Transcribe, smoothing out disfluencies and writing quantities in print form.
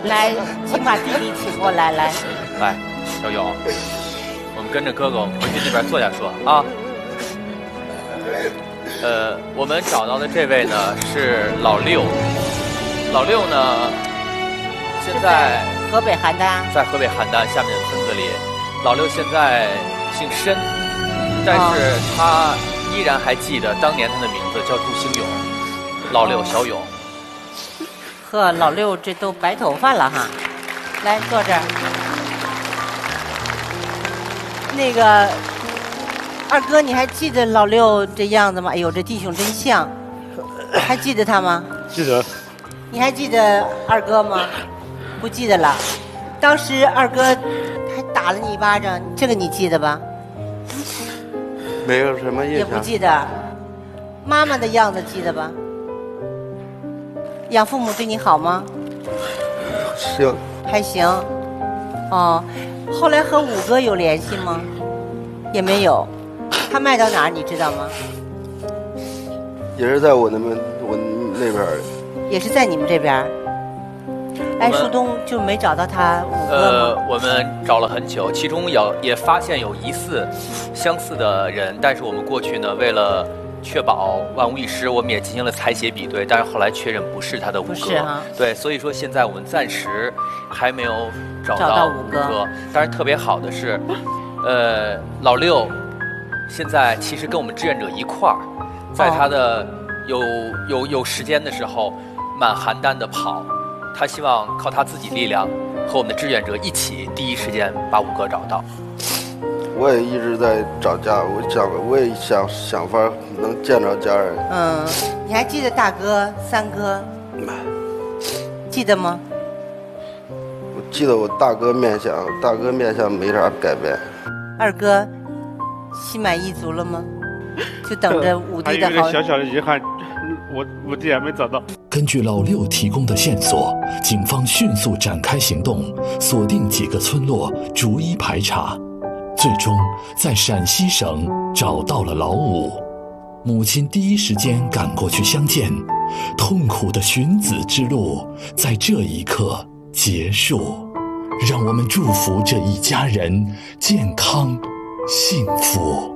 来，请把弟弟请过来，来， 小勇，我们跟着哥哥回去那边坐下说啊。我们找到的这位呢是老六，老六呢现在河北邯郸， 在河北邯郸下面的村子里，老六现在姓申，但是他依然还记得当年他的名字叫祝兴勇，老六小勇。 呵，老六这都白头发了哈，来坐这儿。那个二哥，你还记得老六这样子吗？哎呦，这弟兄真像，还记得他吗？ 记得。 你还记得二哥吗？不记得了。当时二哥还打了你一巴掌，这个你记得吧？ 没有什么印象。 也不记得。妈妈的样子记得吧？养父母对你好吗？ 行。 还行。哦，后来和五哥有联系吗？也没有。他卖到哪儿你知道吗？ 也是在我那边。 也是在你们这边。哎，树东就没找到他五哥吗？ 我们找了很久，其中也发现有疑似相似的人，但是我们过去呢，为了确保万无一失，我们也进行了采血比对，但是后来确认不是他的五哥。 不是哈。 对，所以说现在我们暂时还没有找到五哥。但是特别好的是，老六现在其实跟我们志愿者一块儿，在他的有时间的时候，满邯郸的跑。他希望靠他自己力量和我们的志愿者一起，第一时间把五哥找到。 我也一直在找家，我也想法能见着家人。 你还记得大哥、三哥？记得吗？ 我记得我大哥面相没啥改变。 二哥心满意足了吗？就等着五弟的好。 还有一个小小的遗憾，我弟还没找到。 根据老六提供的线索，警方迅速展开行动，锁定几个村落，逐一排查，最终在陕西省找到了老五。母亲第一时间赶过去相见，痛苦的寻子之路在这一刻结束。让我们祝福这一家人健康幸福。